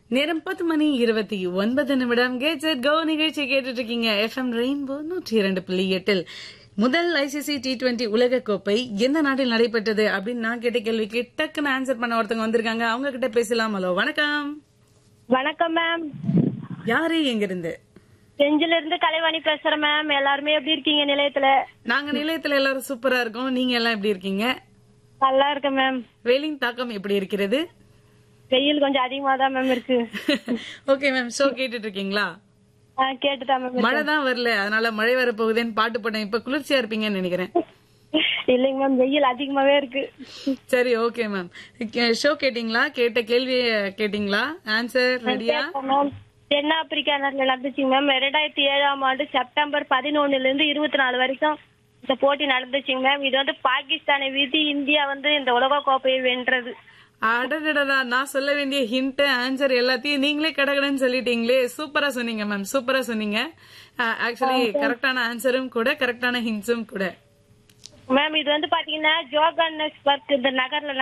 நேரம் 10:29 get set go நிகழ்ச்சி கேட்டுட்டு இருக்கீங்க. எஃப்எம் ரெயின்போ 102.8 முதல் ஐசிசி T20 உலக கோப்பை எந்த நாட்டில் நடைபெற்றது அப்படின்னு நான் கேட்ட கேள்விக்கு டக்குன்னு ஆன்சர் பண்ண ஒருத்தவங்க வந்திருக்காங்க. அவங்க கிட்ட பேசலாம். ஹலோ, வணக்கம். வணக்கம் மேம். யாரு எங்க இருந்து? செஞ்சில இருந்து கலைவாணி பேசுறேன் மேம். எல்லாருமே எப்படி இருக்கீங்க நிலையத்துல? நாங்க நிலையத்துல எல்லாரும் சூப்பரா இருக்கோம். நீங்க எல்லாம் எப்படி இருக்கீங்க? நல்லா இருக்கேன் மேம். வெயிலின் தாக்கம் எப்படி இருக்கிறது? வெயில் கொஞ்சம் அதிகமா தான் மேம் இருக்கு. ஓகே மேம், ஷோ கேட்டுட்டு இருக்கீங்களா? கேட்டுதான் மேம். மழை தான் வரல, அதனால மழை வர போகுதுன்னு பாட்டு போட்டேன். இப்ப குளிர்ச்சியா இருப்பீங்கன்னு நினைக்கிறேன். இல்லைங்க மேம், வெயில் அதிகமாவே இருக்கு. சரி, ஓகே மேம். ஷோ கேட்டீங்களா? கேட்ட கேள்வி கேட்டீங்களா? ஆன்சர் ரெடியா? தென்னாப்பிரிக்கா நாட்டுல நடந்துச்சுங்க மேம். 2007 செப்டம்பர் 11 இருந்து 24 வரைக்கும் இந்த போட்டி நடந்துச்சுங்க மேம். இது வந்து பாகிஸ்தானை வீழ்த்தி இந்தியா இந்த உலக கோப்பையை வென்றது. அடடடா, நான் சொல்ல வேண்டிய ஹிண்ட் ஆன்சர் எல்லாத்தையும் நீங்களே கடகடன்னு சொல்லிட்டீங்களே. சூப்பரா சொன்னீங்க மேம், சூப்பரா சொன்னீங்க. ஆக்சுவலி கரெக்டான ஆன்சரும் கூட, கரெக்டான ஹிண்ட்ஸும் கூட. மேம் இது பாத்தீங்கன்னா ஜோகன்னஸ்பர்க் இந்த நகர்ல